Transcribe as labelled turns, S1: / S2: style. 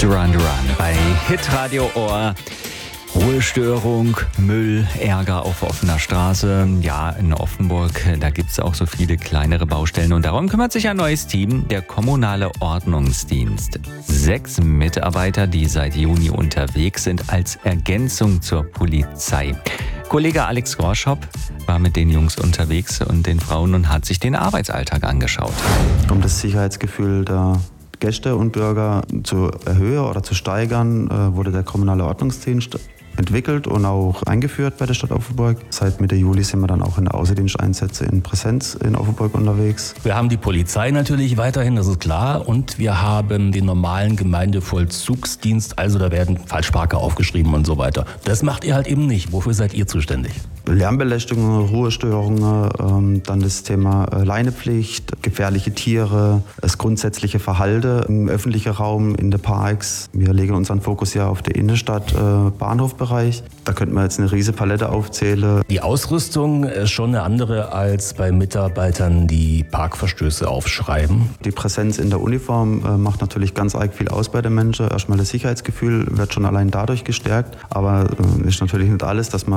S1: Duran Duran bei Hitradio Ohr. Ruhestörung, Müll, Ärger auf offener Straße. Ja, in Offenburg, da gibt es auch so viele kleinere Baustellen. Und darum kümmert sich ein neues Team, der kommunale Ordnungsdienst. 6 Mitarbeiter, die seit Juni unterwegs sind, als Ergänzung zur Polizei. Kollege Alex Gorschop war mit den Jungs unterwegs und den Frauen und hat sich den Arbeitsalltag angeschaut.
S2: Um das Sicherheitsgefühl der Gäste und Bürger zu erhöhen oder zu steigern, wurde der kommunale Ordnungsdienst entwickelt und auch eingeführt bei der Stadt Offenburg. Seit Mitte Juli sind wir dann auch in der Außendiensteinsätze in Präsenz in Offenburg unterwegs.
S3: Wir haben die Polizei natürlich weiterhin, das ist klar. Und wir haben den normalen Gemeindevollzugsdienst, also da werden Falschparker aufgeschrieben und so weiter. Das macht ihr halt eben nicht. Wofür seid ihr zuständig?
S2: Lärmbelästigungen, Ruhestörungen, dann das Thema Leinepflicht, gefährliche Tiere, das grundsätzliche Verhalten im öffentlichen Raum, in den Parks. Wir legen unseren Fokus ja auf der Innenstadt, Bahnhofbereich. Da könnten wir jetzt eine riesige Palette aufzählen.
S3: Die Ausrüstung ist schon eine andere als bei Mitarbeitern, die Parkverstöße aufschreiben.
S2: Die Präsenz in der Uniform macht natürlich ganz arg viel aus bei den Menschen. Erstmal das Sicherheitsgefühl wird schon allein dadurch gestärkt, aber ist natürlich nicht alles, dass man